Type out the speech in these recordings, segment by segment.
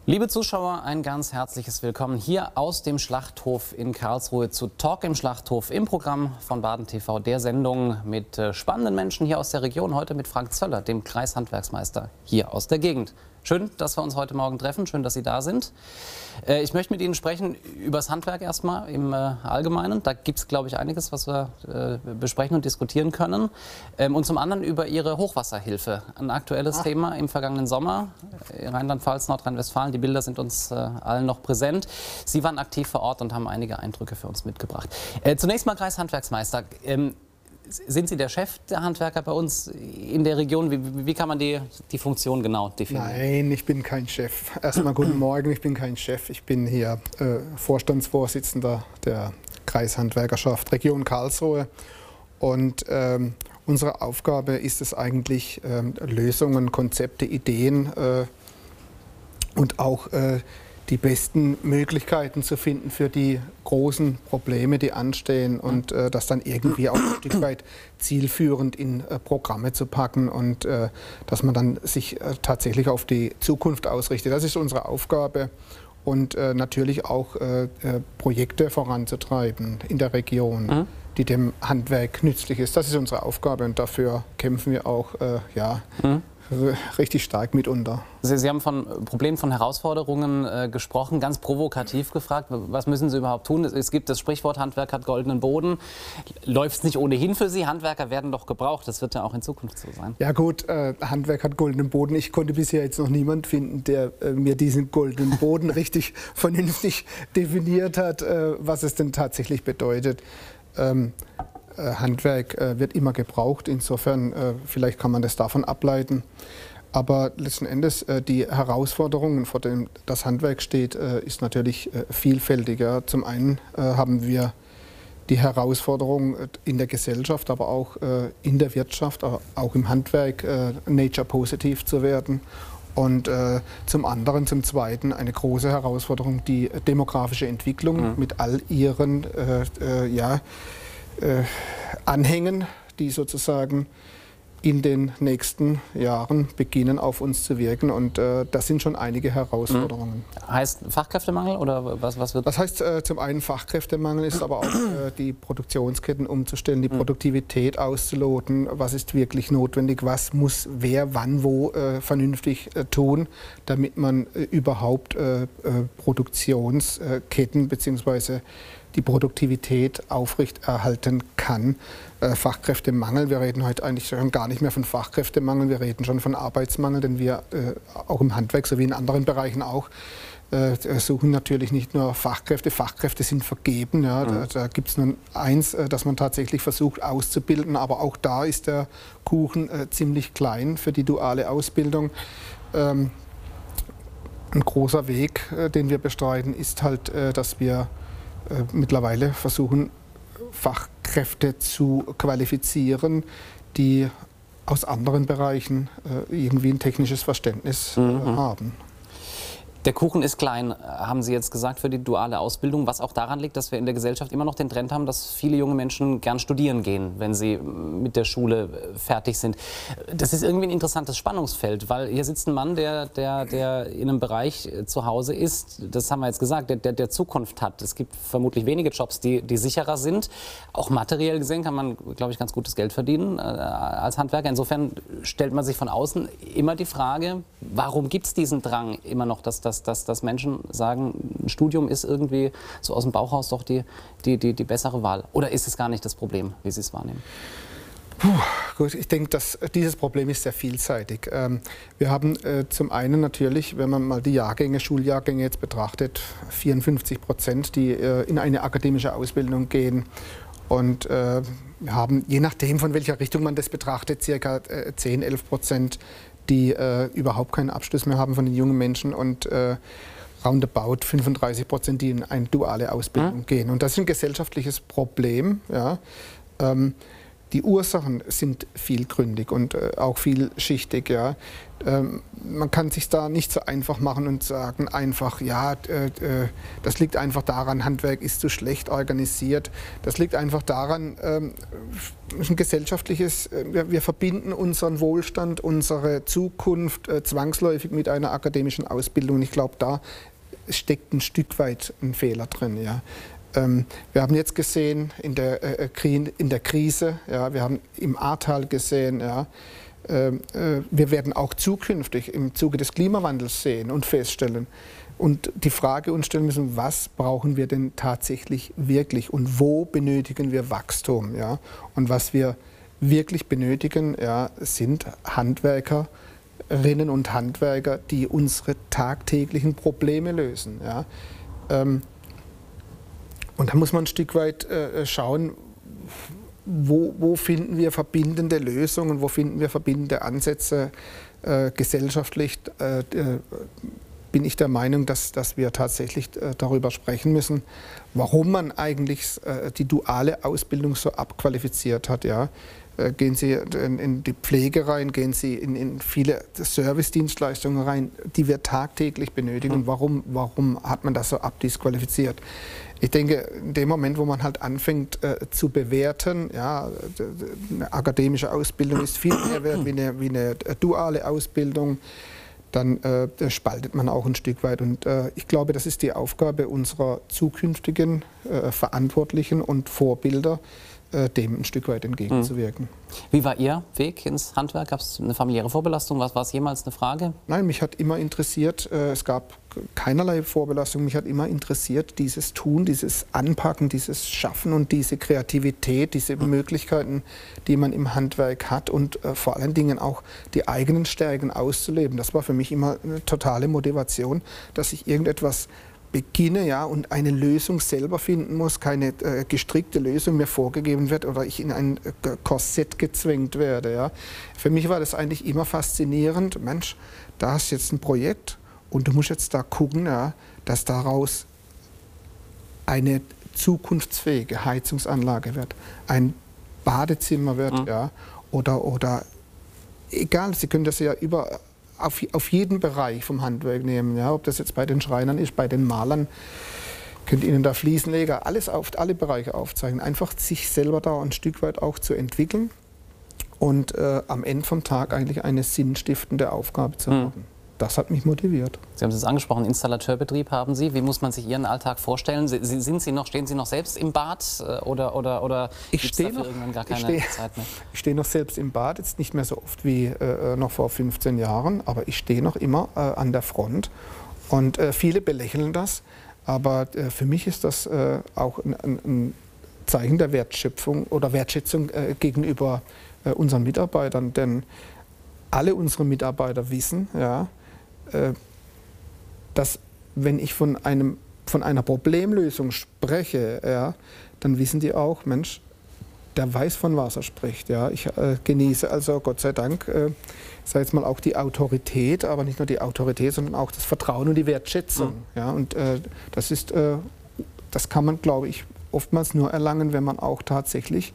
Liebe Zuschauer, ein ganz herzliches Willkommen hier aus dem Schlachthof in Karlsruhe zu Talk im Schlachthof im Programm von Baden TV, der Sendung mit spannenden Menschen hier aus der Region. Heute mit Frank Zöller, dem Kreishandwerksmeister hier aus der Gegend. Schön, dass wir uns heute Morgen treffen. Schön, dass Sie da sind. Ich möchte mit Ihnen sprechen über das Handwerk erstmal im Allgemeinen. Da gibt es, glaube ich, einiges, was wir besprechen und diskutieren können. Und zum anderen über Ihre Hochwasserhilfe. Ein aktuelles Thema im vergangenen Sommer. Rheinland-Pfalz, Nordrhein-Westfalen. Die Bilder sind uns allen noch präsent. Sie waren aktiv vor Ort und haben einige Eindrücke für uns mitgebracht. Zunächst mal Kreishandwerksmeister. Sind Sie der Chef der Handwerker bei uns in der Region? Wie kann man die Funktion genau definieren? Nein, ich bin kein Chef. Erstmal guten Morgen, ich bin kein Chef. Ich bin hier Vorstandsvorsitzender der Kreishandwerkerschaft Region Karlsruhe. Und unsere Aufgabe ist es eigentlich, Lösungen, Konzepte, Ideen und auch die besten Möglichkeiten zu finden für die großen Probleme, die anstehen und das dann irgendwie auch ein Stück weit zielführend in Programme zu packen und dass man dann sich tatsächlich auf die Zukunft ausrichtet. Das ist unsere Aufgabe und natürlich auch Projekte voranzutreiben in der Region, die dem Handwerk nützlich ist. Das ist unsere Aufgabe und dafür kämpfen wir auch richtig stark mitunter. Sie haben von Problemen, von Herausforderungen gesprochen, ganz provokativ gefragt, was müssen Sie überhaupt tun? Es gibt das Sprichwort, Handwerk hat goldenen Boden. Läuft es nicht ohnehin für Sie? Handwerker werden doch gebraucht, das wird ja auch in Zukunft so sein. Ja gut, Handwerk hat goldenen Boden. Ich konnte bisher jetzt noch niemand finden, der mir diesen goldenen Boden richtig vernünftig definiert hat, was es denn tatsächlich bedeutet. Handwerk wird immer gebraucht, insofern vielleicht kann man das davon ableiten. Aber letzten Endes die Herausforderungen, vor denen das Handwerk steht, ist natürlich vielfältiger. Zum einen haben wir die Herausforderung in der Gesellschaft, aber auch in der Wirtschaft, auch im Handwerk nature-positiv zu werden. Und zum Zweiten eine große Herausforderung, die demografische Entwicklung mit all ihren Anhängen, die sozusagen in den nächsten Jahren beginnen auf uns zu wirken. Und das sind schon einige Herausforderungen. Heißt Fachkräftemangel oder was wird? Das heißt zum einen Fachkräftemangel, ist aber auch die Produktionsketten umzustellen, die Produktivität auszuloten. Was ist wirklich notwendig? Was muss wer, wann, wo vernünftig tun, damit man überhaupt Produktionsketten bzw. die Produktivität aufrechterhalten kann. Fachkräftemangel, wir reden heute eigentlich schon gar nicht mehr von Fachkräftemangel, wir reden schon von Arbeitsmangel, denn wir auch im Handwerk sowie in anderen Bereichen auch suchen natürlich nicht nur Fachkräfte. Fachkräfte sind vergeben. Ja, da gibt es nur eins, das man tatsächlich versucht auszubilden, aber auch da ist der Kuchen ziemlich klein für die duale Ausbildung. Ein großer Weg, den wir bestreiten, ist halt, dass wir mittlerweile versuchen, Fachkräfte zu qualifizieren, die aus anderen Bereichen irgendwie ein technisches Verständnis haben. Der Kuchen ist klein, haben Sie jetzt gesagt, für die duale Ausbildung, was auch daran liegt, dass wir in der Gesellschaft immer noch den Trend haben, dass viele junge Menschen gern studieren gehen, wenn sie mit der Schule fertig sind. Das ist irgendwie ein interessantes Spannungsfeld, weil hier sitzt ein Mann, der in einem Bereich zu Hause ist, das haben wir jetzt gesagt, der Zukunft hat. Es gibt vermutlich wenige Jobs, die sicherer sind. Auch materiell gesehen kann man, glaube ich, ganz gutes Geld verdienen als Handwerker. Insofern stellt man sich von außen immer die Frage, warum gibt es diesen Drang immer noch, dass Menschen sagen, ein Studium ist irgendwie so aus dem Bauch raus doch die bessere Wahl? Oder ist es gar nicht das Problem, wie Sie es wahrnehmen? Gut, ich denke, dass dieses Problem ist sehr vielseitig. Wir haben zum einen natürlich, wenn man mal die Schuljahrgänge jetzt betrachtet, 54%, die in eine akademische Ausbildung gehen. Und wir haben, je nachdem, von welcher Richtung man das betrachtet, ca. 10–11%, die überhaupt keinen Abschluss mehr haben von den jungen Menschen und roundabout 35%, die in eine duale Ausbildung gehen. Und das ist ein gesellschaftliches Problem. Ja. die Ursachen sind vielgründig und auch vielschichtig. Ja. Man kann sich da nicht so einfach machen und sagen einfach, ja, das liegt einfach daran, Handwerk ist zu schlecht organisiert. Das liegt einfach daran, ein gesellschaftliches, wir verbinden unseren Wohlstand, unsere Zukunft zwangsläufig mit einer akademischen Ausbildung. Und ich glaube, da steckt ein Stück weit ein Fehler drin. Ja. Wir haben jetzt gesehen in der Krise, ja, wir haben im Ahrtal gesehen, ja, wir werden auch zukünftig im Zuge des Klimawandels sehen und feststellen und die Frage uns stellen müssen, was brauchen wir denn tatsächlich wirklich und wo benötigen wir Wachstum? Ja? Und was wir wirklich benötigen, ja, sind Handwerkerinnen und Handwerker, die unsere tagtäglichen Probleme lösen. Ja? Und da muss man ein Stück weit schauen, wo finden wir verbindende Lösungen, wo finden wir verbindende Ansätze. Gesellschaftlich bin ich der Meinung, dass wir tatsächlich darüber sprechen müssen, warum man eigentlich die duale Ausbildung so abqualifiziert hat. Ja. Gehen Sie in die Pflege rein, gehen Sie in viele Servicedienstleistungen rein, die wir tagtäglich benötigen. Warum hat man das so abdisqualifiziert? Ich denke, in dem Moment, wo man halt anfängt zu bewerten, ja, eine akademische Ausbildung ist viel mehr wert wie eine duale Ausbildung, dann spaltet man auch ein Stück weit. Und ich glaube, das ist die Aufgabe unserer zukünftigen Verantwortlichen und Vorbilder, dem ein Stück weit entgegenzuwirken. Wie war Ihr Weg ins Handwerk? Gab es eine familiäre Vorbelastung? War es jemals eine Frage? Nein, mich hat immer interessiert, es gab keinerlei Vorbelastung, mich hat immer interessiert, dieses Tun, dieses Anpacken, dieses Schaffen und diese Kreativität, diese Möglichkeiten, die man im Handwerk hat und vor allen Dingen auch die eigenen Stärken auszuleben. Das war für mich immer eine totale Motivation, dass ich irgendetwas beginne, ja, und eine Lösung selber finden muss, keine gestrickte Lösung mir vorgegeben wird oder ich in ein Korsett gezwängt werde. Ja. Für mich war das eigentlich immer faszinierend. Mensch, da hast du jetzt ein Projekt und du musst jetzt da gucken, ja, dass daraus eine zukunftsfähige Heizungsanlage wird, ein Badezimmer wird, ja, oder egal, Sie können das ja auf jeden Bereich vom Handwerk nehmen, ja, ob das jetzt bei den Schreinern ist, bei den Malern, könnt Ihnen da Fliesenleger, alle Bereiche aufzeigen, einfach sich selber da ein Stück weit auch zu entwickeln und am Ende vom Tag eigentlich eine sinnstiftende Aufgabe zu haben. Das hat mich motiviert. Sie haben es angesprochen, Installateurbetrieb haben Sie. Wie muss man sich Ihren Alltag vorstellen? Stehen Sie noch selbst im Bad oder gibt es dafür irgendwann gar keine Zeit mehr? Ich stehe noch selbst im Bad, jetzt nicht mehr so oft wie noch vor 15 Jahren, aber ich stehe noch immer an der Front. Und viele belächeln das, aber für mich ist das auch ein Zeichen der Wertschöpfung oder Wertschätzung gegenüber unseren Mitarbeitern. Denn alle unsere Mitarbeiter wissen, ja, dass wenn ich von einer Problemlösung spreche, ja, dann wissen die auch, Mensch, der weiß, von was er spricht. Ja. Ich genieße also, Gott sei Dank, sag jetzt mal auch die Autorität, aber nicht nur die Autorität, sondern auch das Vertrauen und die Wertschätzung. Ja. Und das kann man, glaube ich, oftmals nur erlangen, wenn man auch tatsächlich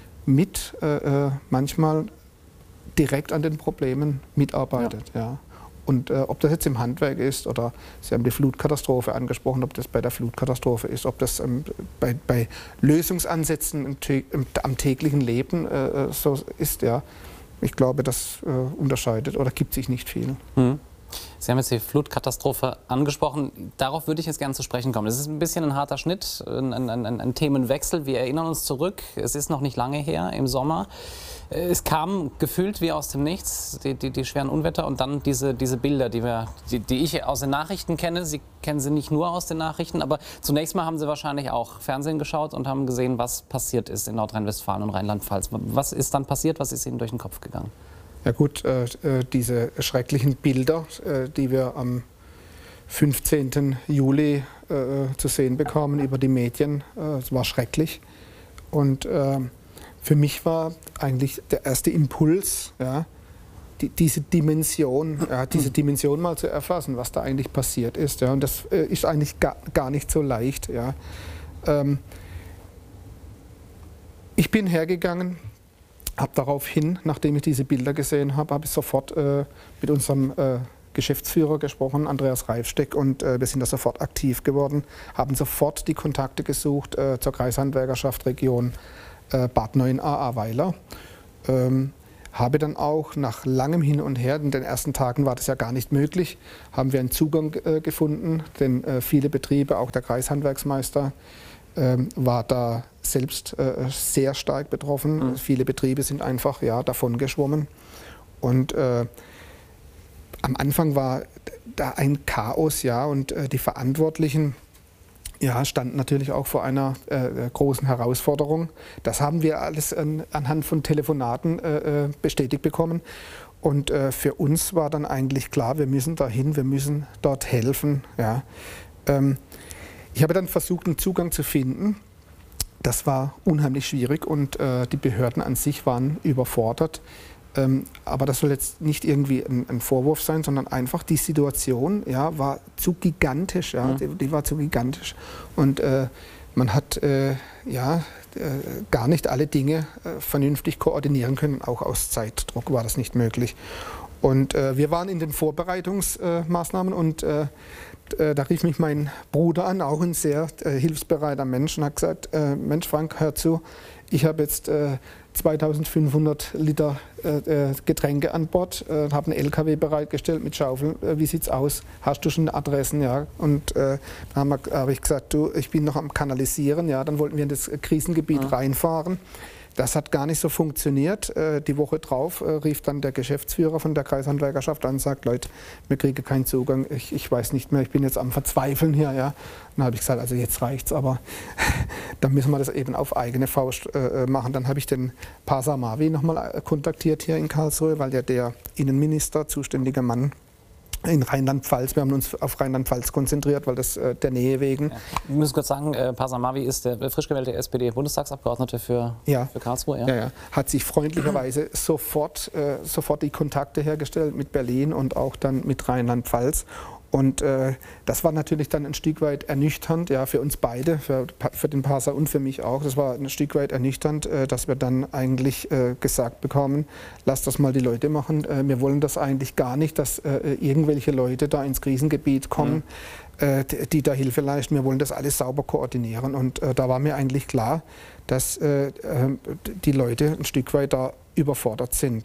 manchmal direkt an den Problemen mitarbeitet. Ja. Und ob das jetzt im Handwerk ist oder Sie haben die Flutkatastrophe angesprochen, ob das bei der Flutkatastrophe ist, ob das bei Lösungsansätzen am täglichen Leben so ist, ja. Ich glaube, das unterscheidet oder gibt sich nicht viel. Sie haben jetzt die Flutkatastrophe angesprochen. Darauf würde ich jetzt gerne zu sprechen kommen. Das ist ein bisschen ein harter Schnitt, ein Themenwechsel. Wir erinnern uns zurück, es ist noch nicht lange her, im Sommer. Es kam gefühlt wie aus dem Nichts, die schweren Unwetter und dann diese Bilder, die ich aus den Nachrichten kenne. Sie kennen sie nicht nur aus den Nachrichten, aber zunächst mal haben Sie wahrscheinlich auch Fernsehen geschaut und haben gesehen, was passiert ist in Nordrhein-Westfalen und Rheinland-Pfalz. Was ist dann passiert? Was ist Ihnen durch den Kopf gegangen? Ja gut, diese schrecklichen Bilder, die wir am 15. Juli zu sehen bekamen über die Medien, es war schrecklich. Und für mich war eigentlich der erste Impuls, ja, diese Dimension mal zu erfassen, was da eigentlich passiert ist. Ja. Und das ist eigentlich gar nicht so leicht. Ja. Ich bin hergegangen Habe daraufhin, nachdem ich diese Bilder gesehen habe, habe ich sofort mit unserem Geschäftsführer gesprochen, Andreas Reifsteck, und wir sind da sofort aktiv geworden, haben sofort die Kontakte gesucht zur Kreishandwerkerschaft Region Bad Neuenahr-Ahrweiler. Habe dann auch nach langem Hin und Her, in den ersten Tagen war das ja gar nicht möglich, haben wir einen Zugang gefunden, denn viele Betriebe, auch der Kreishandwerksmeister, war da selbst sehr stark betroffen. Viele Betriebe sind einfach davon geschwommen. Und am Anfang war da ein Chaos, und die Verantwortlichen standen natürlich auch vor einer großen Herausforderung. Das haben wir alles anhand von Telefonaten bestätigt bekommen. Und für uns war dann eigentlich klar, wir müssen dahin, wir müssen dort helfen. Ja. Ich habe dann versucht, einen Zugang zu finden. Das war unheimlich schwierig und die Behörden an sich waren überfordert. Aber das soll jetzt nicht irgendwie ein Vorwurf sein, sondern einfach die Situation war zu gigantisch. Die war zu gigantisch. Und man hat gar nicht alle Dinge vernünftig koordinieren können. Auch aus Zeitdruck war das nicht möglich. Und wir waren in den Vorbereitungsmaßnahmen und da rief mich mein Bruder an, auch ein sehr hilfsbereiter Mensch, und hat gesagt, Mensch Frank, hör zu, ich habe jetzt 2500 Liter Getränke an Bord, habe einen LKW bereitgestellt mit Schaufeln. Wie sieht's aus? Hast du schon Adressen? Ja. Und dann habe ich gesagt, du, ich bin noch am Kanalisieren. Ja. Dann wollten wir in das Krisengebiet reinfahren. Das hat gar nicht so funktioniert. Die Woche drauf rief dann der Geschäftsführer von der Kreishandwerkerschaft an und sagt, Leute, wir kriegen keinen Zugang, ich weiß nicht mehr, ich bin jetzt am Verzweifeln hier. Ja. Dann habe ich gesagt, also jetzt reicht's, aber dann müssen wir das eben auf eigene Faust machen. Dann habe ich den Pasa Mavi nochmal kontaktiert hier in Karlsruhe, weil der Innenminister, zuständiger Mann, in Rheinland-Pfalz. Wir haben uns auf Rheinland-Pfalz konzentriert, weil das der Nähe wegen. Ja. Ich muss kurz sagen, Pasa Mavi ist der frisch gewählte SPD-Bundestagsabgeordnete für Karlsruhe. Ja. Hat sich freundlicherweise sofort die Kontakte hergestellt mit Berlin und auch dann mit Rheinland-Pfalz. Und das war natürlich dann ein Stück weit ernüchternd, für uns beide, für den Pasa und für mich auch. Das war ein Stück weit ernüchternd, dass wir dann eigentlich gesagt bekommen, lasst das mal die Leute machen. Wir wollen das eigentlich gar nicht, dass irgendwelche Leute da ins Krisengebiet kommen, die da Hilfe leisten. Wir wollen das alles sauber koordinieren. Und da war mir eigentlich klar, dass die Leute ein Stück weit da überfordert sind.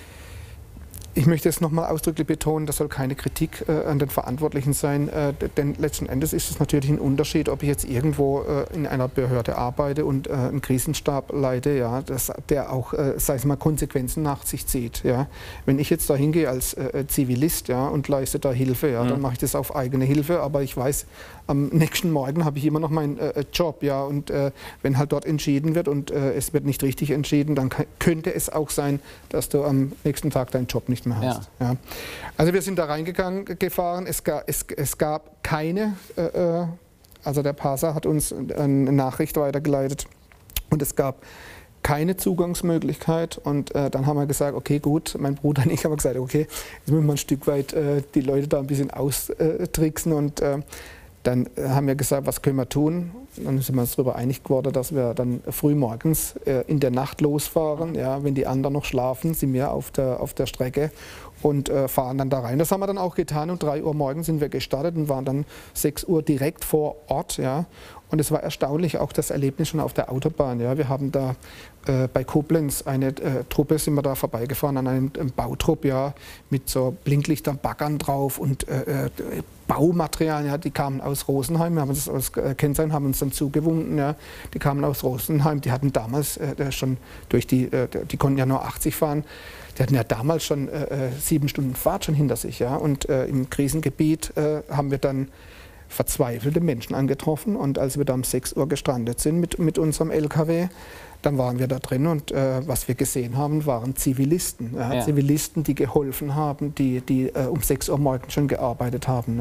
Ich möchte es nochmal ausdrücklich betonen, das soll keine Kritik an den Verantwortlichen sein, denn letzten Endes ist es natürlich ein Unterschied, ob ich jetzt irgendwo in einer Behörde arbeite und einen Krisenstab leite, der auch, sei es mal, Konsequenzen nach sich zieht. Ja. Wenn ich jetzt da hingehe als Zivilist und leiste da Hilfe, dann mache ich das auf eigene Hilfe, aber ich weiß, am nächsten Morgen habe ich immer noch meinen Job, und wenn halt dort entschieden wird und es wird nicht richtig entschieden, dann könnte es auch sein, dass du am nächsten Tag deinen Job nicht mehr hast. Ja. Also wir sind da gefahren, es gab keine, also der Pasa hat uns eine Nachricht weitergeleitet und es gab keine Zugangsmöglichkeit und dann haben wir gesagt, okay gut, mein Bruder und ich haben gesagt, okay, jetzt müssen wir ein Stück weit die Leute da ein bisschen austricksen und dann haben wir gesagt, was können wir tun? Dann sind wir uns darüber einig geworden, dass wir dann früh morgens in der Nacht losfahren. Ja, wenn die anderen noch schlafen, sind wir auf der Strecke und fahren dann da rein. Das haben wir dann auch getan. Um 3 Uhr morgens sind wir gestartet und waren dann 6 Uhr direkt vor Ort. Ja. Und es war erstaunlich, auch das Erlebnis schon auf der Autobahn. Ja. Wir haben da bei Koblenz eine Truppe, sind wir da vorbeigefahren, an einem Bautrupp, mit so Blinklichtern, Baggern drauf und Baumaterialien, die kamen aus Rosenheim, wir haben das als Kennzeichen, haben uns dann zugewunken, die kamen aus Rosenheim, die hatten damals schon die konnten ja nur 80 fahren, die hatten ja damals schon 7 Stunden Fahrt schon hinter sich, und im Krisengebiet haben wir dann verzweifelte Menschen angetroffen und als wir da um 6 Uhr gestrandet sind mit unserem LKW, dann waren wir da drin und was wir gesehen haben, waren Zivilisten. Zivilisten, die geholfen haben, die um 6 Uhr morgens schon gearbeitet haben.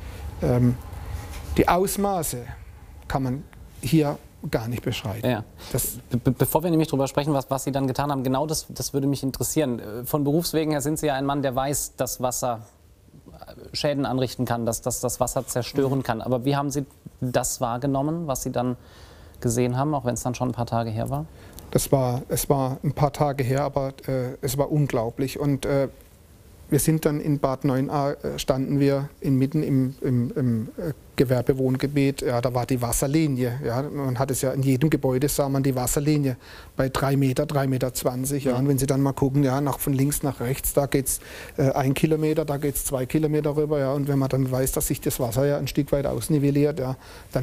Die Ausmaße kann man hier gar nicht beschreiben. Ja. Bevor wir nämlich darüber sprechen, was Sie dann getan haben, genau das würde mich interessieren. Von Berufswegen her sind Sie ja ein Mann, der weiß, dass Wasser Schäden anrichten kann, dass das Wasser zerstören kann. Aber wie haben Sie das wahrgenommen, was Sie dann gesehen haben, auch wenn es dann schon ein paar Tage her war? es war ein paar Tage her, aber es war unglaublich. Und wir sind dann in Bad Neuenahr, standen wir inmitten im Gewerbewohngebiet, ja, da war die Wasserlinie. Ja, man hat es ja in jedem Gebäude, sah man die Wasserlinie bei 3 Meter, 3,20 Meter. Ja, und wenn Sie dann mal gucken, ja, von links nach rechts, da geht es 1 Kilometer, da geht es 2 Kilometer rüber. Ja, und wenn man dann weiß, dass sich das Wasser ja ein Stück weit ausnivelliert, ja, dann